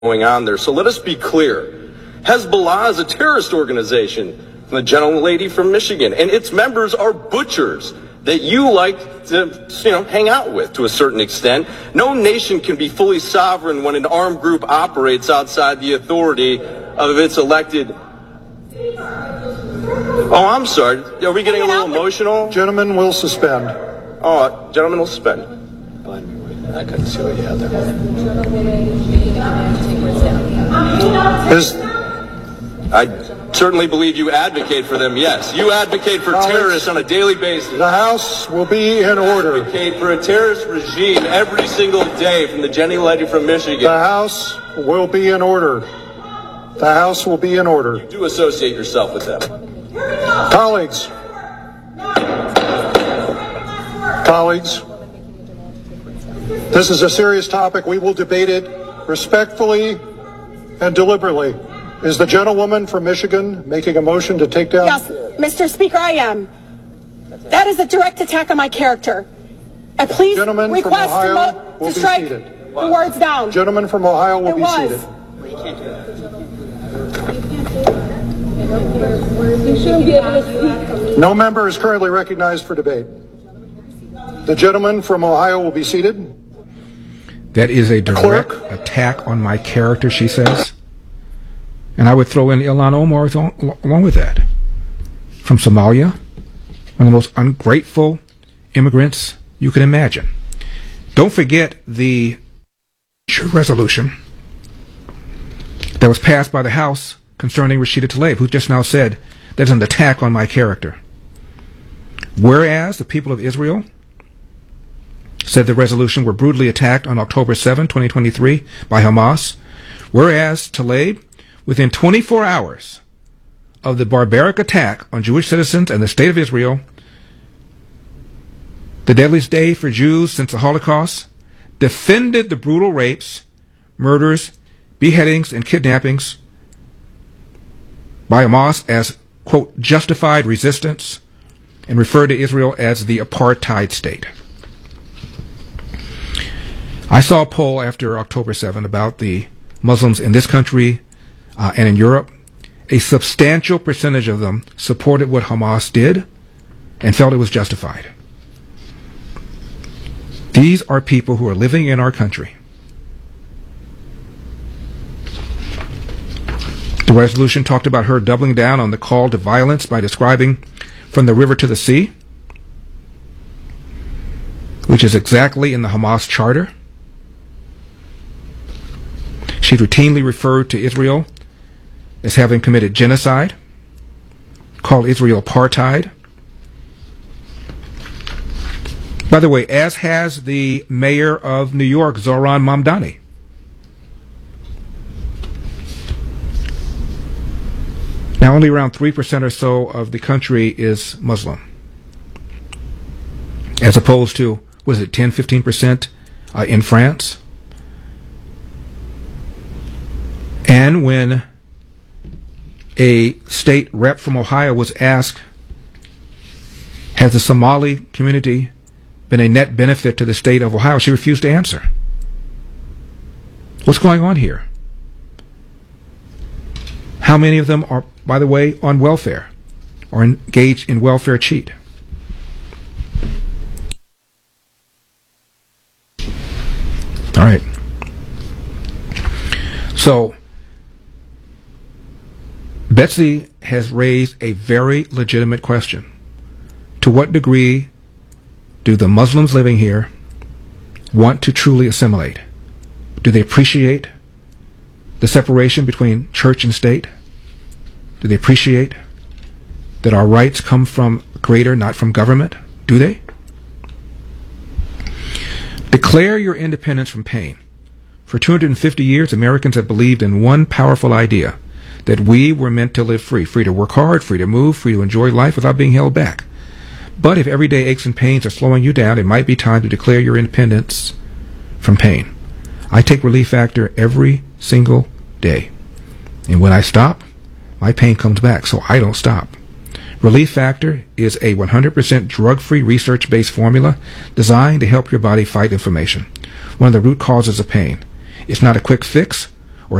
going on there. So let us be clear. Hezbollah is a terrorist organization from the gentlelady from Michigan, and its members are butchers that you like to, hang out with to a certain extent. No nation can be fully sovereign when an armed group operates outside the authority of its elected. Oh, I'm sorry. Are we getting a little emotional? Gentlemen will suspend. Oh, gentlemen will suspend. I couldn't see what you had there. I certainly believe you advocate for them, yes. You advocate for terrorists on a daily basis. The House will be in order. You advocate for a terrorist regime every single day from the Jenny Lady from Michigan. The House will be in order. The House will be in order. You do associate yourself with them. Colleagues. Colleagues. This is a serious topic. We will debate it respectfully and deliberately. Is the gentlewoman from Michigan making a motion to take down? Yes, Mr. Speaker, I am. That is a direct attack on my character. And please request to strike the words down. Gentleman from Ohio will be seated. No member is currently recognized for debate. The gentleman from Ohio will be seated. That is a direct attack on my character, she says. And I would throw in Ilhan Omar along with that. From Somalia, one of the most ungrateful immigrants you can imagine. Don't forget the resolution that was passed by the House concerning Rashida Tlaib, who just now said that's an attack on my character. Whereas the people of Israel said the resolution were brutally attacked on October 7, 2023 by Hamas, whereas Tlaib, within 24 hours of the barbaric attack on Jewish citizens and the State of Israel, the deadliest day for Jews since the Holocaust, defended the brutal rapes, murders, beheadings, and kidnappings by Hamas as, quote, justified resistance, and referred to Israel as the apartheid state. I saw a poll after October 7 about the Muslims in this country and in Europe. A substantial percentage of them supported what Hamas did and felt it was justified. These are people who are living in our country. The resolution talked about her doubling down on the call to violence by describing from the river to the sea, which is exactly in the Hamas charter. She routinely referred to Israel as having committed genocide, called Israel apartheid. By the way, as has the mayor of New York, Zohran Mamdani. Now, only around 3% or so of the country is Muslim, as opposed to, was it 10, 15% in France? And when a state rep from Ohio was asked, has the Somali community been a net benefit to the state of Ohio, she refused to answer. What's going on here? How many of them are, by the way, on welfare or engaged in welfare cheat? All right. So, Betsy has raised a very legitimate question. To what degree do the Muslims living here want to truly assimilate? Do they appreciate the separation between church and state? Do they appreciate that our rights come from greater, not from government? Do they? Declare your independence from pain. For 250 years, Americans have believed in one powerful idea, that we were meant to live free, free to work hard, free to move, free to enjoy life without being held back. But if everyday aches and pains are slowing you down, it might be time to declare your independence from pain. I take Relief Factor every single day. And when I stop, my pain comes back, so I don't stop. Relief Factor is a 100% drug-free, research-based formula designed to help your body fight inflammation, one of the root causes of pain. It's not a quick fix,